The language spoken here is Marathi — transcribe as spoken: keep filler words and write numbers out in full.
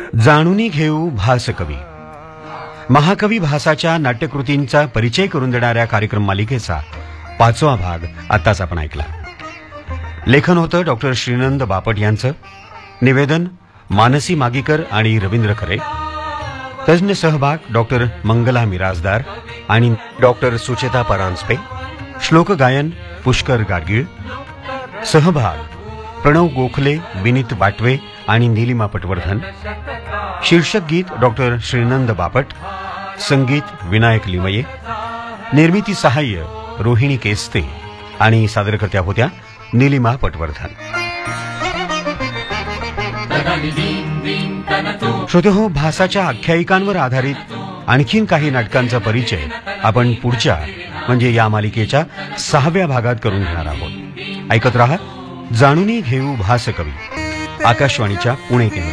जाणूनी घेऊ भास कवी. महाकवी भासाच्या नाट्यकृतींचा परिचय करून देणाऱ्या कार्यक्रम मालिकेचा पाचवा भाग आताच आपण ऐकला. लेखन होतं डॉक्टर श्रीनंद बापट यांचं. निवेदन मानसी मागीकर आणि रवींद्र खरे. तज्ञ सहभाग डॉक्टर मंगला मिराजदार आणि डॉक्टर सुचेता परांजपे. श्लोक गायन पुष्कर गाडगीळ. सहभाग प्रणव गोखले, विनीत बाटवे आणि नीलिमा पटवर्धन. शीर्षक गीत डॉक्टर श्रीनंद बापट. संगीत विनायक लिमये. निर्मिती सहाय्य रोहिणी केस्ते आणि सादरकर्त्या होत्या नीलिमा पटवर्धन. श्रोतेहो, भासाच्या आख्यायिकांवर आधारित आणखीन काही नाटकांचा परिचय आपण पुढच्या म्हणजे या मालिकेच्या सहाव्या भागात करून घेणार आहोत. ऐकत रहा जाणूनी घेऊ भास कवी, आकाशवाणीच्या पुणे केंद्रावर.